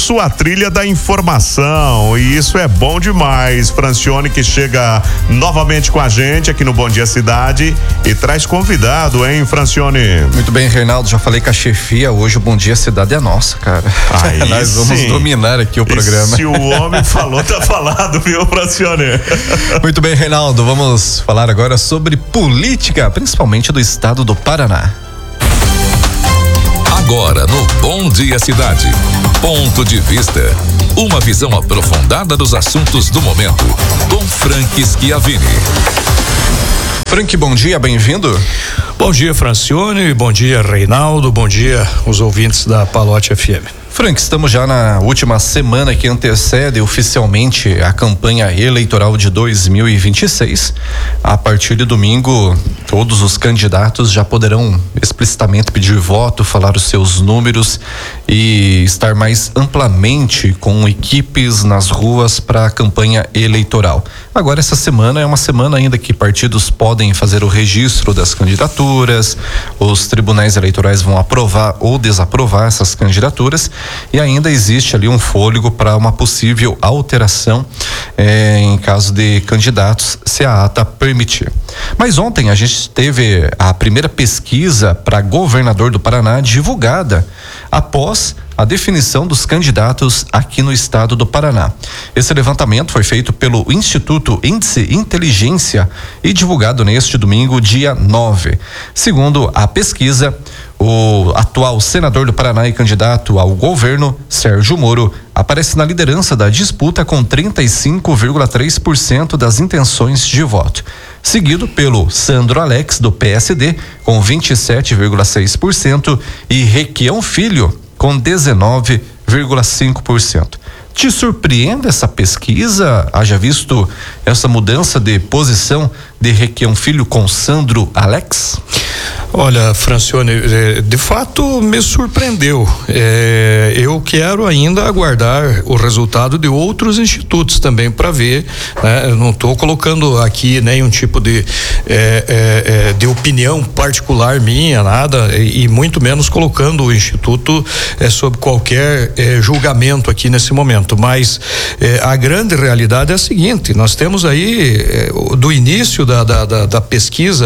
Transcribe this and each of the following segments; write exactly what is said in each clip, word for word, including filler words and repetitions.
curso A Trilha da Informação, e isso é bom demais. Francione, que chega novamente com a gente aqui no Bom Dia Cidade e traz convidado, hein, Francione? Muito bem, Reinaldo, já falei com a chefia, hoje o Bom Dia Cidade é nosso, cara. Aí Nós vamos sim. dominar aqui o programa. E se o homem falou, tá falado, viu, Francione? Muito bem, Reinaldo, vamos falar agora sobre política, principalmente do estado do Paraná. Agora no Bom Dia Cidade, ponto de vista, uma visão aprofundada dos assuntos do momento, com Frank Schiavini. Frank, bom dia, bem-vindo. Bom dia, Francione, bom dia, Reinaldo, bom dia os ouvintes da Palote F M. Frank, estamos já na última semana que antecede oficialmente a campanha eleitoral de dois mil e vinte e seis. A partir de domingo, todos os candidatos já poderão explicitamente pedir voto, falar os seus números e estar mais amplamente com equipes nas ruas para a campanha eleitoral. Agora, essa semana é uma semana ainda que partidos podem fazer o registro das candidaturas, os tribunais eleitorais vão aprovar ou desaprovar essas candidaturas. E ainda existe ali um fôlego para uma possível alteração eh, em caso de candidatos, se a ata permitir. Mas ontem a gente teve a primeira pesquisa para governador do Paraná divulgada após a definição dos candidatos aqui no estado do Paraná. Esse levantamento foi feito pelo Instituto Índice Inteligência e divulgado neste domingo, dia nove. Segundo a pesquisa, o atual senador do Paraná e candidato ao governo, Sérgio Moro, aparece na liderança da disputa com trinta e cinco vírgula três por cento das intenções de voto, seguido pelo Sandro Alex, do P S D, com vinte e sete vírgula seis por cento e Requião Filho, com dezenove vírgula cinco por cento. Te surpreende essa pesquisa? Haja visto essa mudança de posição de Requião Filho com Sandro Alex? Olha, Francione, de fato me surpreendeu. É, eu quero ainda aguardar o resultado de outros institutos também para ver, né? Eu não estou colocando aqui nenhum tipo de é, é, de opinião particular minha, nada, e, e muito menos colocando o instituto é, sob qualquer é, julgamento aqui nesse momento. Mas é, a grande realidade é a seguinte: nós temos aí é, do início da, da, da, da pesquisa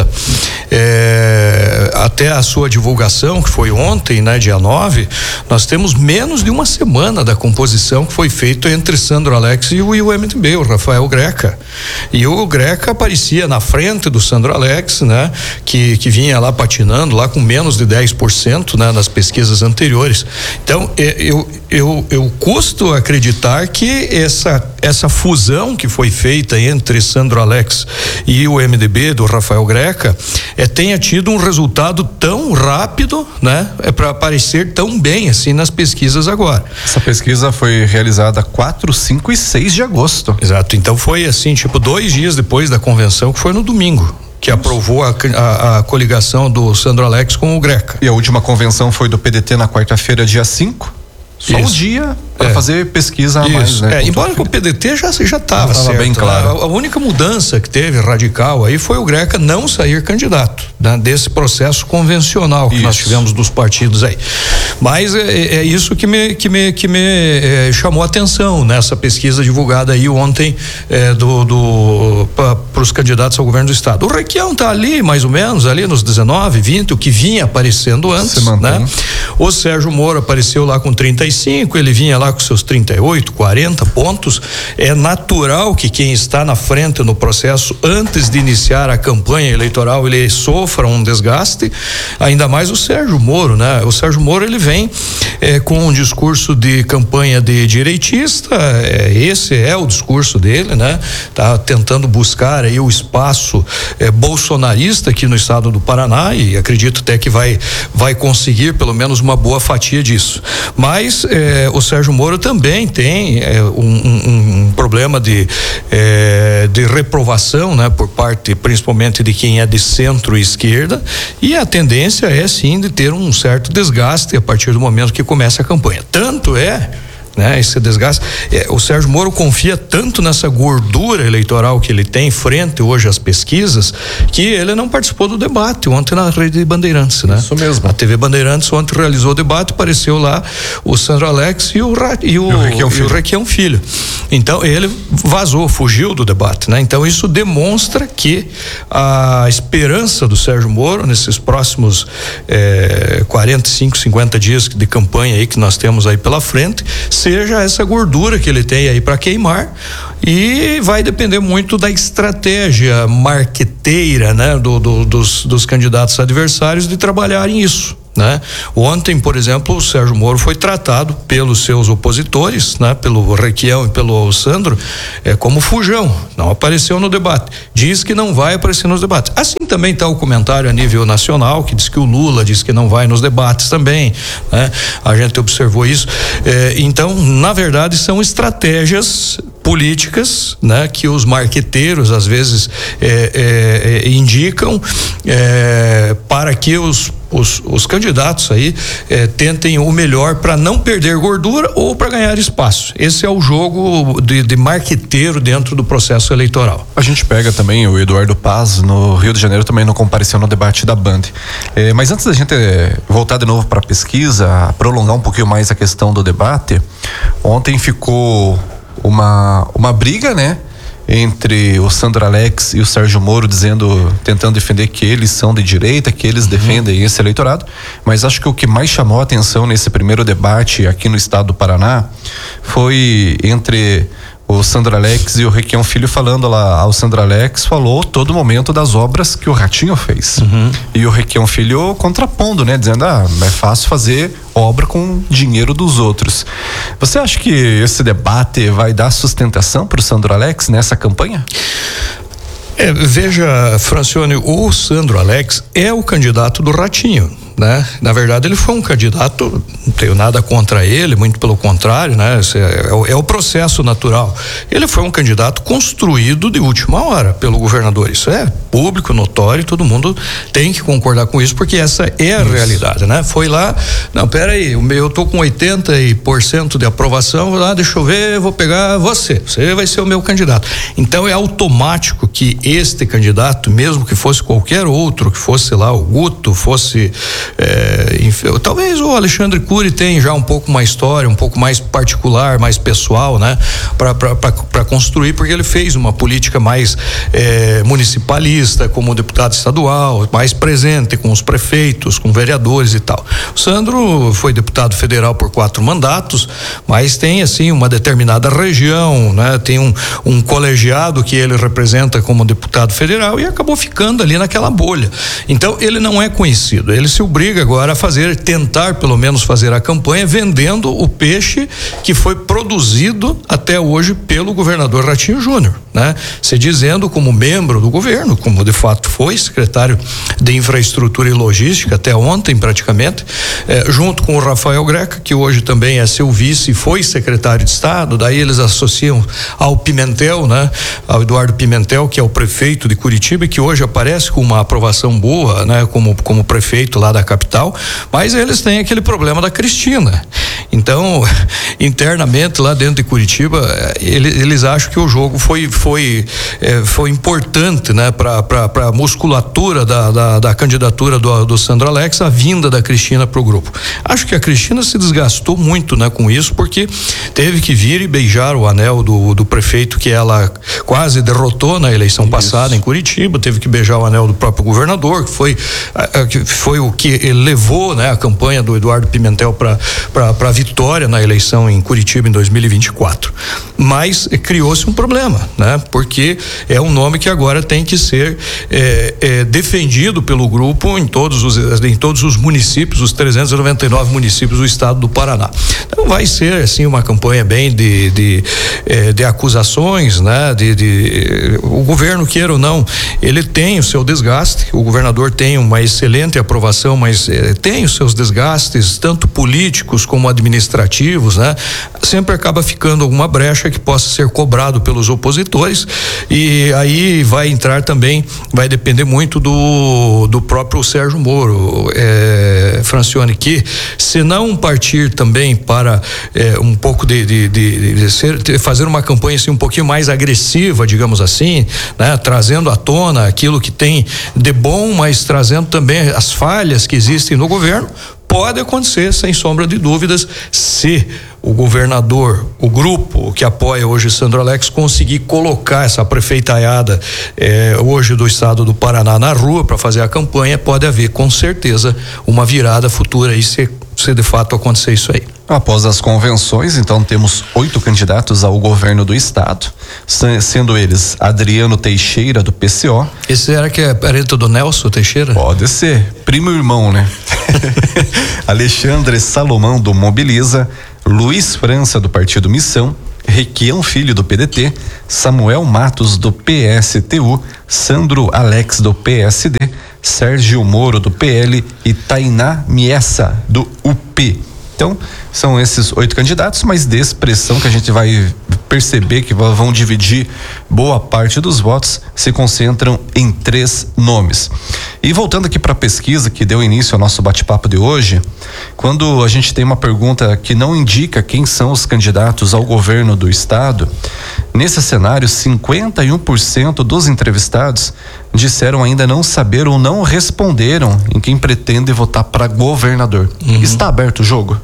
é, até a sua divulgação, que foi ontem, né, dia nove, nós temos menos de uma semana da composição que foi feita entre Sandro Alex e o, e o M D B, o Rafael Greca. E o Greca aparecia na frente do Sandro Alex, né, que, que vinha lá patinando lá com menos de dez por cento, né, nas pesquisas anteriores. Então, eu, eu, eu custo acreditar que essa, essa fusão que foi feita entre Sandro Alex e o M D B do Rafael Greca é, tenha tido um resultado tão rápido, né? É para aparecer tão bem assim nas pesquisas agora. Essa pesquisa foi realizada quatro, cinco e seis de agosto. Exato, então foi assim, tipo dois dias depois da convenção, que foi no domingo, que aprovou a, a, a coligação do Sandro Alex com o Greca. E a última convenção foi do P D T na quarta-feira, dia cinco. Só um dia para é. fazer pesquisa a mais, né? É, embora que o P D T já já estava certo, bem claro. A, a única mudança que teve radical aí foi o Greca não sair candidato, né, desse processo convencional que isso. nós tivemos dos partidos aí. Mas é, é isso que me que me que me é, chamou a atenção nessa pesquisa divulgada aí ontem é, do do para os candidatos ao governo do estado. O Requião tá ali mais ou menos ali nos dezenove, vinte, o que vinha aparecendo antes, né? O Sérgio Moro apareceu lá com trinta e cinco, ele vinha lá com seus trinta e oito, quarenta pontos. É natural que quem está na frente no processo antes de iniciar a campanha eleitoral ele sofra um desgaste, ainda mais o Sérgio Moro, né? O Sérgio Moro ele vem é, com um discurso de campanha de direitista, é, esse é o discurso dele, né? Tá tentando buscar aí o espaço é, bolsonarista aqui no estado do Paraná e acredito até que vai vai conseguir pelo menos uma boa fatia disso. Mas é, o Sérgio Moro também tem é, um, um, um problema de é, de reprovação, né? Por parte principalmente de quem é de centro e esquerda, e a tendência é sim de ter um certo desgaste a partir do momento que começa a campanha. Tanto é né? Esse desgaste. É, o Sérgio Moro confia tanto nessa gordura eleitoral que ele tem frente hoje às pesquisas, que ele não participou do debate ontem na Rede Bandeirantes, né? Isso mesmo. A T V Bandeirantes ontem realizou o debate, apareceu lá o Sandro Alex e o, e o, e o Requião Filho. Requião Filho. Então ele vazou, fugiu do debate, né? Então isso demonstra que a esperança do Sérgio Moro nesses próximos eh, quarenta e cinco, cinquenta dias de campanha aí que nós temos aí pela frente, seja essa gordura que ele tem aí para queimar, e vai depender muito da estratégia marqueteira, né, do, do, dos, dos candidatos adversários de trabalharem isso, né? Ontem, por exemplo, o Sérgio Moro foi tratado pelos seus opositores, né, pelo Requião e pelo Sandro, é, como fujão, não apareceu no debate, diz que não vai aparecer nos debates. Assim também está o comentário a nível nacional, que diz que o Lula diz que não vai nos debates também, né? A gente observou isso. É, então, na verdade, são estratégias políticas, né, que os marqueteiros às vezes é, é, indicam é, para que os Os, os candidatos aí eh, tentem o melhor para não perder gordura ou para ganhar espaço. Esse é o jogo de, de marqueteiro dentro do processo eleitoral. A gente pega também o Eduardo Paz no Rio de Janeiro, também não compareceu no debate da Band. Eh, mas antes da gente voltar de novo para a pesquisa, prolongar um pouquinho mais a questão do debate, ontem ficou uma, uma briga, né? Entre o Sandro Alex e o Sérgio Moro, dizendo, tentando defender que eles são de direita, que eles uhum. defendem esse eleitorado, mas acho que o que mais chamou a atenção nesse primeiro debate aqui no estado do Paraná foi entre o Sandro Alex e o Requião Filho, falando lá, o Sandro Alex falou todo momento das obras que o Ratinho fez, uhum. e o Requião Filho contrapondo, né, dizendo, ah, é fácil fazer obra com dinheiro dos outros. Você acha que esse debate vai dar sustentação para o Sandro Alex nessa campanha? É, veja, Francione, o Sandro Alex é o candidato do Ratinho, né? Na verdade, ele foi um candidato, não tenho nada contra ele, muito pelo contrário, né? É, é, o, é o processo natural. Ele foi um candidato construído de última hora pelo governador. Isso é público, notório, todo mundo tem que concordar com isso, porque essa é a isso. realidade, né? Foi lá, não, pera aí, eu tô com oitenta por cento de aprovação, lá, deixa eu ver, vou pegar você, você vai ser o meu candidato. Então é automático que este candidato, mesmo que fosse qualquer outro, que fosse lá o Guto, fosse É, talvez o Alexandre Cury tenha já um pouco uma história, um pouco mais particular, mais pessoal, né? Para construir, porque ele fez uma política mais é, municipalista, como deputado estadual, mais presente com os prefeitos, com vereadores e tal. O Sandro foi deputado federal por quatro mandatos, mas tem assim uma determinada região, né? Tem um, um colegiado que ele representa como deputado federal e acabou ficando ali naquela bolha. Então ele não é conhecido, ele se obriga agora a fazer, tentar pelo menos fazer a campanha vendendo o peixe que foi produzido até hoje pelo governador Ratinho Júnior, né? Se dizendo como membro do governo, como de fato foi secretário de Infraestrutura e Logística até ontem praticamente, eh, junto com o Rafael Greca, que hoje também é seu vice e foi secretário de Estado, daí eles associam ao Pimentel, né? Ao Eduardo Pimentel, que é o prefeito de Curitiba e que hoje aparece com uma aprovação boa, né? Como, como prefeito lá da capital, mas eles têm aquele problema da Cristina. Então, internamente lá dentro de Curitiba, eles, eles acham que o jogo foi foi é, foi importante, né, para para a musculatura da, da, da candidatura do, do Sandro Alex, a vinda da Cristina para o grupo. Acho que a Cristina se desgastou muito, né, com isso, porque teve que vir e beijar o anel do, do prefeito que ela quase derrotou na eleição isso. passada em Curitiba, teve que beijar o anel do próprio governador, que foi que foi o que ele levou, né, a campanha do Eduardo Pimentel para para para vitória na eleição em Curitiba em dois mil e vinte e quatro. Mas eh, criou-se um problema, né? Porque é um nome que agora tem que ser eh, eh, defendido pelo grupo em todos os em todos os municípios, os trezentos e noventa e nove municípios do estado do Paraná. Então vai ser assim uma campanha bem de de, eh, de acusações, né? De, de o governo, queira ou não, ele tem o seu desgaste. O governador tem uma excelente aprovação, mas eh, tem os seus desgastes, tanto políticos como administrativos, administrativos, né? Sempre acaba ficando alguma brecha que possa ser cobrado pelos opositores, e aí vai entrar também, vai depender muito do, do próprio Sérgio Moro, é, Francione, que se não partir também para é, um pouco de, de, de, de ser, de fazer uma campanha assim um pouquinho mais agressiva, digamos assim, né? Trazendo à tona aquilo que tem de bom, mas trazendo também as falhas que existem no governo, pode acontecer, sem sombra de dúvidas, se o governador, o grupo que apoia hoje Sandro Alex, conseguir colocar essa prefeitaiada eh, hoje do estado do Paraná na rua para fazer a campanha, pode haver com certeza uma virada futura aí, se, se de fato acontecer isso aí. Após as convenções, então temos oito candidatos ao governo do estado, sendo eles Adriano Teixeira, do P C O. Esse era que é parente do Nelson Teixeira? Pode ser, primo e irmão, né? Alexandre Salomão, do Mobiliza, Luiz França, do Partido Missão, Requião Filho, do P D T, Samuel Matos, do P S T U, Sandro Alex, do P S D, Sérgio Moro, do P L e Tainá Miessa, do U P. Então, são esses oito candidatos, mas de expressão que a gente vai perceber que vão dividir boa parte dos votos, se concentram em três nomes. E voltando aqui para a pesquisa que deu início ao nosso bate-papo de hoje, quando a gente tem uma pergunta que não indica quem são os candidatos ao governo do estado, nesse cenário, cinquenta e um por cento dos entrevistados disseram ainda não saber ou não responderam em quem pretende votar para governador. Uhum. Está aberto o jogo?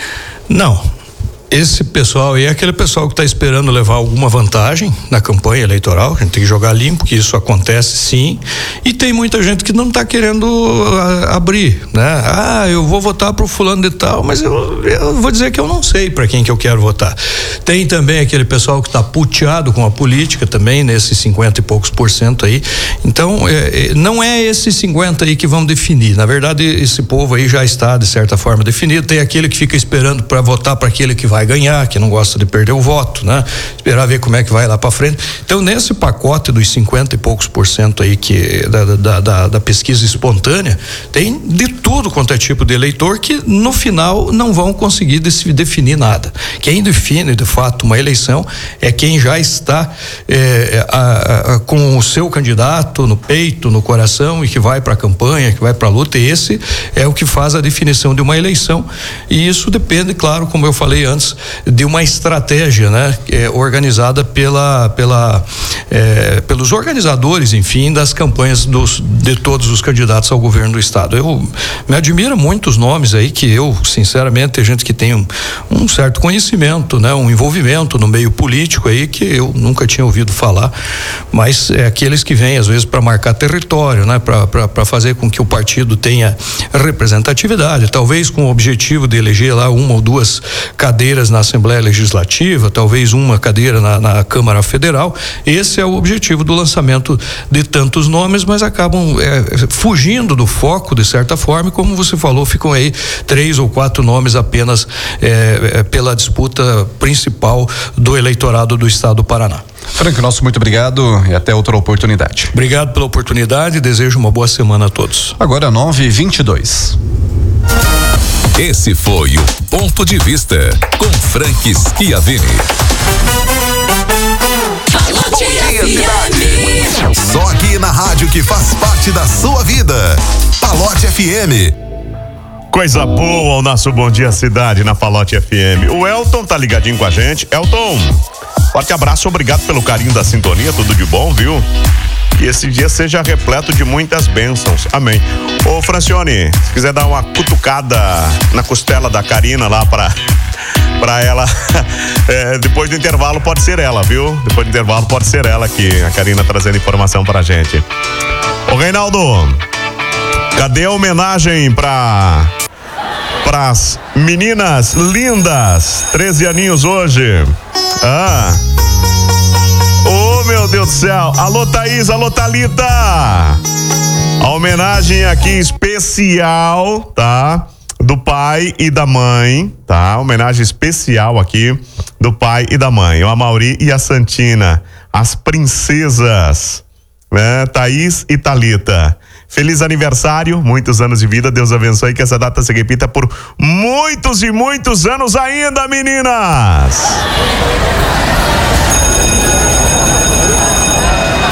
Não. Esse pessoal aí é aquele pessoal que está esperando levar alguma vantagem na campanha eleitoral. A gente tem que jogar limpo, que isso acontece sim. E tem muita gente que não está querendo a, abrir, né? Ah, eu vou votar pro fulano de tal, mas eu, eu vou dizer que eu não sei para quem que eu quero votar. Tem também aquele pessoal que está puteado com a política também, nesses cinquenta e poucos por cento aí. Então, é, é, não é esses cinquenta aí que vão definir. Na verdade, esse povo aí já está de certa forma definido. Tem aquele que fica esperando para votar para aquele que vai ganhar, que não gosta de perder o voto, né? Esperar ver como é que vai lá para frente. Então, nesse pacote dos cinquenta e poucos por cento aí que da, da, da, da pesquisa espontânea, tem de tudo quanto é tipo de eleitor que no final não vão conseguir definir nada. Quem define de fato uma eleição é quem já está é, a, a, com o seu candidato no peito, no coração, e que vai para a campanha, que vai para a luta. E esse é o que faz a definição de uma eleição. E isso depende, claro, como eu falei antes, de uma estratégia, né, é, organizada pela, pela, é, pelos organizadores, enfim, das campanhas dos, de todos os candidatos ao governo do estado. Eu me admiro muito os nomes aí que eu, sinceramente, tem gente que tem um, um certo conhecimento, né, um envolvimento no meio político aí que eu nunca tinha ouvido falar, mas é aqueles que vêm às vezes para marcar território, né, para fazer com que o partido tenha representatividade, talvez com o objetivo de eleger lá uma ou duas cadeiras na Assembleia Legislativa, talvez uma cadeira na, na Câmara Federal. Esse é o objetivo do lançamento de tantos nomes, mas acabam é, fugindo do foco de certa forma, e como você falou, ficam aí três ou quatro nomes apenas é, é, pela disputa principal do eleitorado do estado do Paraná. Frank, nosso muito obrigado e até outra oportunidade. Obrigado pela oportunidade e desejo uma boa semana a todos. Agora nove e vinte e dois. Esse foi o Ponto de Vista com Frank Schiavini. Bom dia, cidade. Só aqui na rádio que faz parte da sua vida. Palote F M. Coisa boa o nosso Bom Dia Cidade na Palote F M. O Elton tá ligadinho com a gente. Elton, forte abraço, obrigado pelo carinho da sintonia, tudo de bom, viu? Que esse dia seja repleto de muitas bênçãos. Amém. Ô, Francione, se quiser dar uma cutucada na costela da Karina lá pra, pra ela, é, depois do intervalo pode ser ela, viu? Depois do intervalo pode ser ela aqui, a Karina trazendo informação pra gente. Ô, Reinaldo, cadê a homenagem pra pras meninas lindas, treze aninhos hoje? Ah... Oh, meu Deus do céu. Alô, Thaís, alô, Thalita. A homenagem aqui especial, tá? Do pai e da mãe, tá? Homenagem especial aqui do pai e da mãe. O Amauri e a Santina, as princesas, né? Thaís e Thalita. feliz aniversário, muitos anos de vida, Deus abençoe, que essa data se repita por muitos e muitos anos ainda, meninas!